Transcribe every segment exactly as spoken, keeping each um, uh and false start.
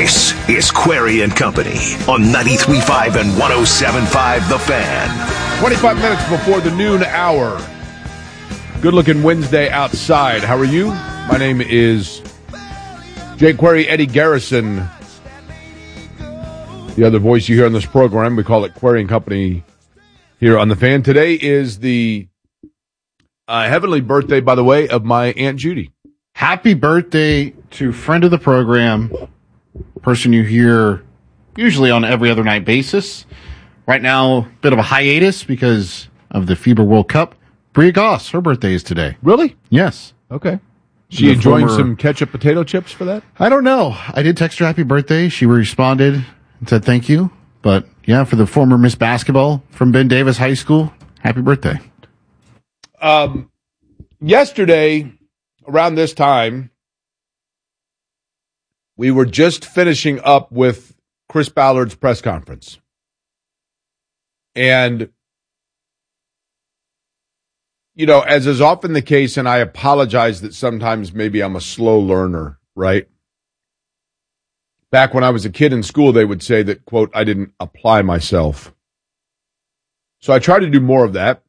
This is Query and Company on ninety-three point five and one oh seven point five The Fan. twenty-five minutes before the noon hour. Good-looking Wednesday outside. How are you? My name is Jay Query, Eddie Garrison. The other voice you hear on this program, we call it Query and Company here on The Fan. Today is the uh, heavenly birthday, by the way, of my Aunt Judy. Happy birthday to friend of the program, person you hear usually on every other night basis. Right now, bit of a hiatus because of the FIBA World Cup. Bria Goss, her birthday is today. Really? Yes. Okay. She The enjoying former- some ketchup potato chips for that? I don't know. I did text her happy birthday. She responded and said thank you. But yeah, for the former Miss Basketball from Ben Davis High School, happy birthday. Um, yesterday, around this time, we were just finishing up with Chris Ballard's press conference. And, you know, as is often the case, and I apologize that sometimes maybe I'm a slow learner, right? Back when I was a kid in school, they would say that, quote, I didn't apply myself. So I try to do more of that.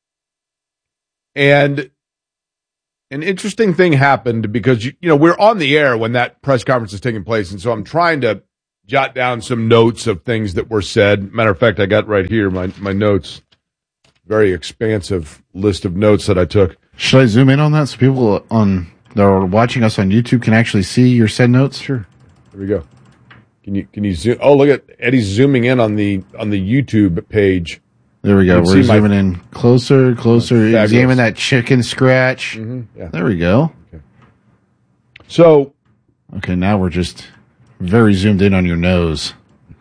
And an interesting thing happened because, you, you know, we're on the air when that press conference is taking place. And so I'm trying to jot down some notes of things that were said. Matter of fact, I got right here my, my notes. Very expansive list of notes that I took. Should I zoom in on that so people on that are watching us on YouTube can actually see your said notes? Sure. There we go. Can you can you zoom? Oh, look at Eddie's zooming in on the on the YouTube page. There we go. You can We're see my- zooming in closer, closer. Fabulous. Examine that chicken scratch. Mm-hmm. Yeah. There we go. So, Okay, now we're just very zoomed in on your nose.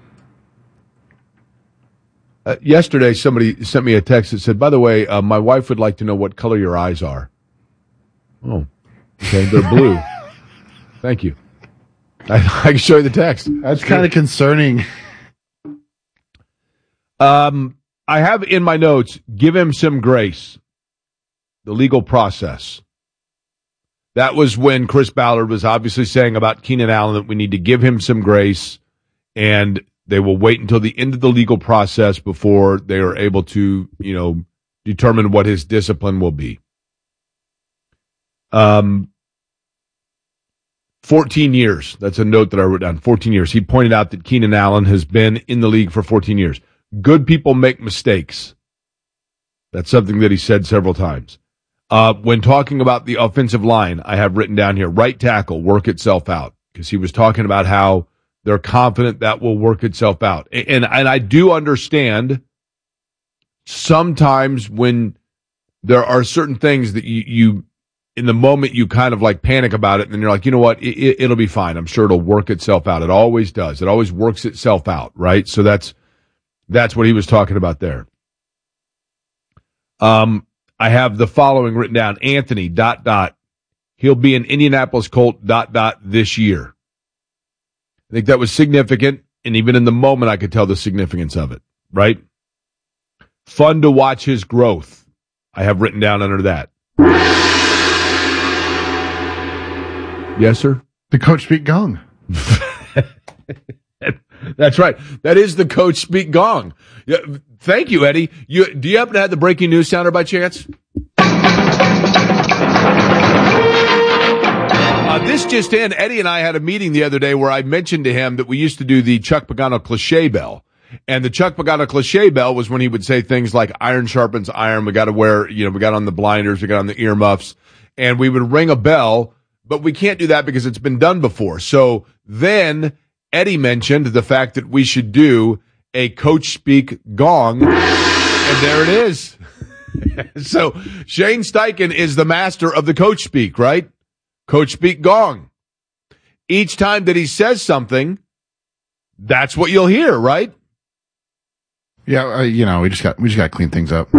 uh, yesterday somebody sent me a text that said, by the way, uh, my wife would like to know what color your eyes are. Oh, okay. They're blue. Thank you. I, I can show you the text. That's kind of concerning. Um, I have in my notes, give him some grace. The legal process. That was when Chris Ballard was obviously saying about Keenan Allen that we need to give him some grace, and they will wait until the end of the legal process before they are able to, you know, determine what his discipline will be. Um, fourteen years. That's a note that I wrote down. fourteen years. He pointed out that Keenan Allen has been in the league for fourteen years. Good people make mistakes. That's something that he said several times. Uh, when talking about the offensive line, I have written down here, right tackle, work itself out. Because he was talking about how they're confident that will work itself out. And, and I do understand sometimes when there are certain things that you, you, in the moment, you kind of like panic about it, and then you're like, you know what, it, it, it'll be fine. I'm sure it'll work itself out. It always does. It always works itself out, right? So that's that's what he was talking about there. Um, I have the following written down. Anthony, dot, dot. He'll be an Indianapolis Colt, dot, dot, this year. I think that was significant, and even in the moment, I could tell the significance of it, right? Fun to watch his growth. I have written down under that. Yes, sir? The coach speak gong. That's right. That is the coach speak gong. Yeah, thank you, Eddie. You, do you happen to have the breaking news sounder by chance? Uh, this just in. Eddie and I had a meeting the other day where I mentioned to him that we used to do the Chuck Pagano cliche bell. And the Chuck Pagano cliche bell was when he would say things like iron sharpens iron. We got to wear, you know, we got on the blinders, we got on the earmuffs, and we would ring a bell, but we can't do that because it's been done before. So then Eddie mentioned the fact that we should do a coach speak gong, and there it is. So Shane Steichen is the master of the coach speak, right? Coach speak gong. Each time that he says something, that's what you'll hear, right? Yeah, uh, you know, we just got we just got to clean things up.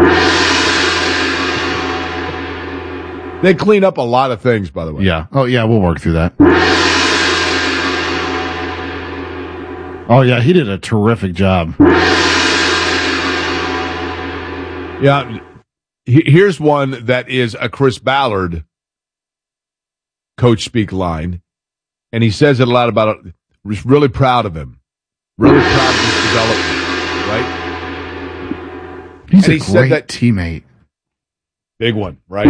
They clean up a lot of things, by the way. Yeah. Oh, yeah, we'll work through that. Oh, yeah, he did a terrific job. Yeah. Here's one that is a Chris Ballard coach speak line, and he says it a lot about was really proud of him. Really proud of his development, right? He's and a he great said that, teammate. Big one, right?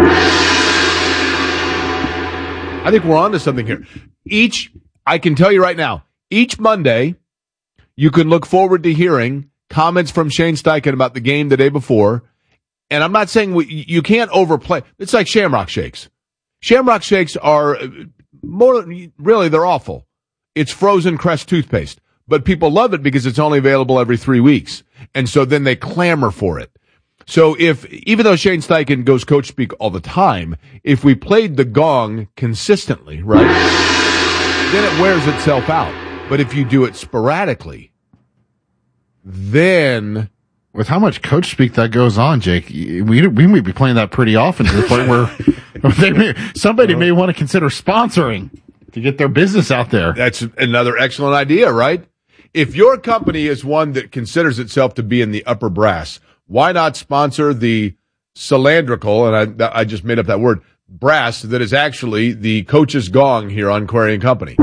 I think we're on to something here. Each, I can tell you right now, each Monday, you can look forward to hearing comments from Shane Steichen about the game the day before. And I'm not saying we, you can't overplay. It's like Shamrock Shakes. Shamrock Shakes are more, really, they're awful. It's frozen Crest toothpaste. But people love it because it's only available every three weeks. And so then they clamor for it. So if, even though Shane Steichen goes coach speak all the time, if we played the gong consistently, right, then it wears itself out. But if you do it sporadically, then... With how much coach speak that goes on, Jake, we we may be playing that pretty often to the point where they may, somebody may want to consider sponsoring to get their business out there. That's another excellent idea, right? If your company is one that considers itself to be in the upper brass, why not sponsor the cylindrical, and I, I just made up that word, brass, that is actually the coach's gong here on Query and Company.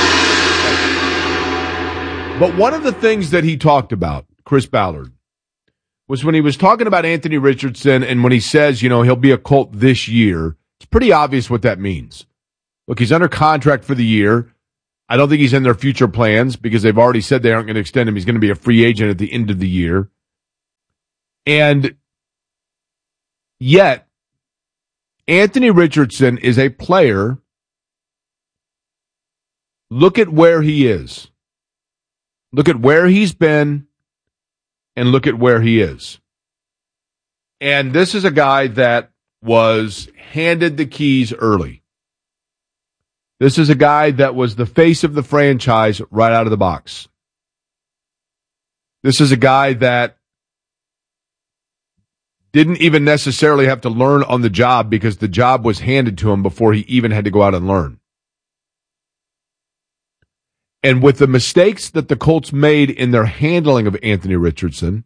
But one of the things that he talked about, Chris Ballard, was when he was talking about Anthony Richardson and when he says, you know, he'll be a Colt this year, it's pretty obvious what that means. Look, he's under contract for the year. I don't think he's in their future plans because they've already said they aren't going to extend him. He's going to be a free agent at the end of the year. And yet, Anthony Richardson is a player. Look at where he is. Look at where he's been and look at where he is. And this is a guy that was handed the keys early. This is a guy that was the face of the franchise right out of the box. This is a guy that didn't even necessarily have to learn on the job because the job was handed to him before he even had to go out and learn. And with the mistakes that the Colts made in their handling of Anthony Richardson,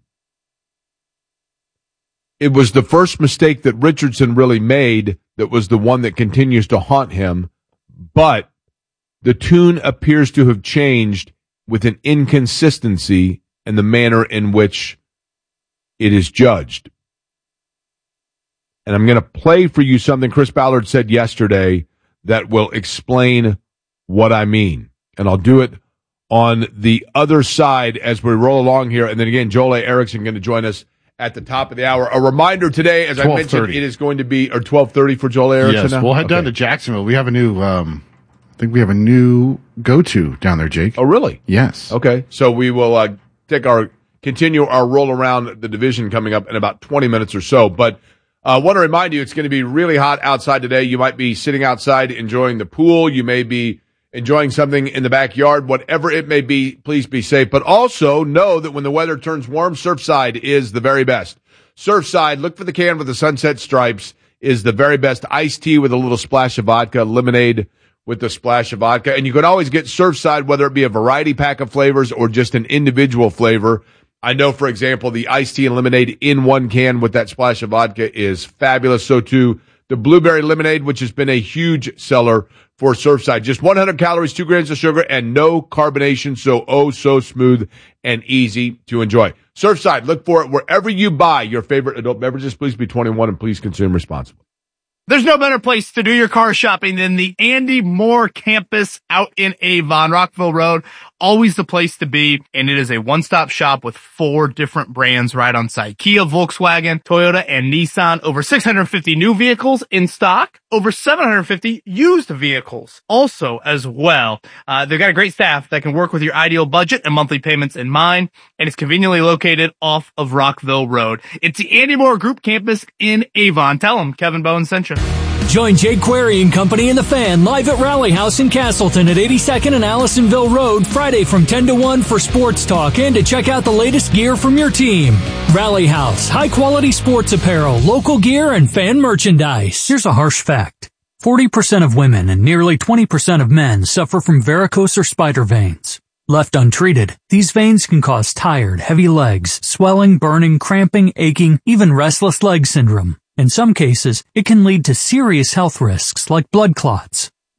it was the first mistake that Richardson really made that was the one that continues to haunt him. But the tune appears to have changed with an inconsistency in the manner in which it is judged. And I'm going to play for you something Chris Ballard said yesterday that will explain what I mean. And I'll do it on the other side as we roll along here. And then again, Joel A. Erickson going to join us at the top of the hour. A reminder today, as I mentioned, it is going to be or twelve thirty for Joel A. Erickson. Yes, now? we'll head okay. down to Jacksonville. We have a new, um, I think we have a new go-to down there, Jake. Oh, really? Yes. Okay. So we will uh, take our continue our roll around the division coming up in about twenty minutes or so. But I uh, want to remind you, it's going to be really hot outside today. You might be sitting outside enjoying the pool. You may be enjoying something in the backyard, whatever it may be. Please be safe. But also know that when the weather turns warm, Surfside is the very best. Surfside, look for the can with the sunset stripes, is the very best iced tea with a little splash of vodka, lemonade with a splash of vodka. And you can always get Surfside, whether it be a variety pack of flavors or just an individual flavor. I know, for example, the iced tea and lemonade in one can with that splash of vodka is fabulous. So too, the blueberry lemonade, which has been a huge seller for Surfside. Just one hundred calories, two grams of sugar, and no carbonation. So, oh, so smooth and easy to enjoy. Surfside, look for it wherever you buy your favorite adult beverages. Please be twenty-one and please consume responsibly. There's no better place to do your car shopping than the Andy Moore campus out in Avon, Rockville Road. Always the place to be, and it is a one-stop shop with four different brands right on site. Kia, Volkswagen, Toyota, and Nissan. Over six hundred fifty new vehicles in stock. Over seven hundred fifty used vehicles also as well. Uh, they've got a great staff that can work with your ideal budget and monthly payments in mind, and it's conveniently located off of Rockville Road. It's the Andy Moore Group campus in Avon. Tell them Kevin Bowen sent you. Join Jake Query and Company and the Fan live at Rally House in Castleton at eighty-second and Allisonville Road Friday from ten to one for sports talk and to check out the latest gear from your team. Rally House, high quality sports apparel, local gear, and fan merchandise. Here's a harsh fact. forty percent of women and nearly twenty percent of men suffer from varicose or spider veins. Left untreated, these veins can cause tired, heavy legs, swelling, burning, cramping, aching, even restless leg syndrome. In some cases, it can lead to serious health risks like blood clots.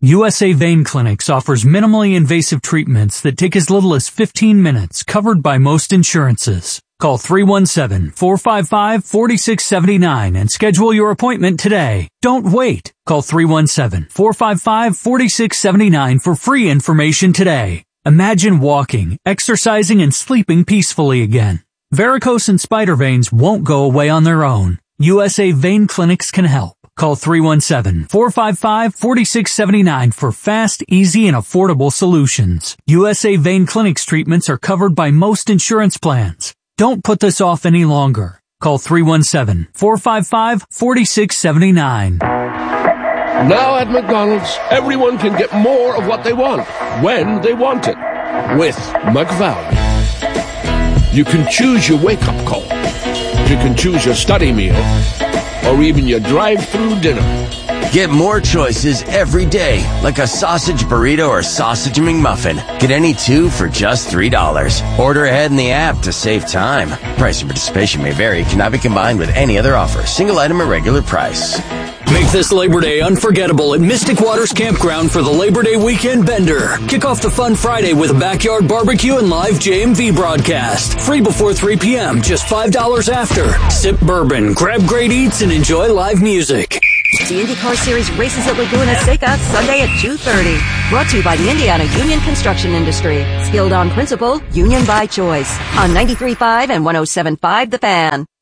U S A Vein Clinics offers minimally invasive treatments that take as little as fifteen minutes, covered by most insurances. Call three one seven, four five five, four six seven nine and schedule your appointment today. Don't wait. Call three one seven, four five five, four six seven nine for free information today. Imagine walking, exercising, and sleeping peacefully again. Varicose and spider veins won't go away on their own. U S A Vein Clinics can help. Call three one seven, four five five, four six seven nine for fast, easy, and affordable solutions. U S A Vein Clinics treatments are covered by most insurance plans. Don't put this off any longer. Call three one seven, four five five, four six seven nine. Now at McDonald's, everyone can get more of what they want, when they want it, with McValue. You can choose your wake-up call. You can choose your study meal, or even your drive-through dinner. Get more choices every day, like a sausage burrito or sausage McMuffin. Get any two for just three dollars. Order ahead in the app to save time. Price and participation may vary. Cannot be combined with any other offer. Single item at regular price. Make this Labor Day unforgettable at Mystic Waters Campground for the Labor Day Weekend Bender. Kick off the fun Friday with a backyard barbecue and live J M V broadcast. Free before three p.m., just five dollars after. Sip bourbon, grab great eats, and enjoy live music. The IndyCar Series races at Laguna Seca Sunday at two thirty. Brought to you by the Indiana Union Construction Industry. Skilled on principle, union by choice. On ninety-three point five and one oh seven point five The Fan.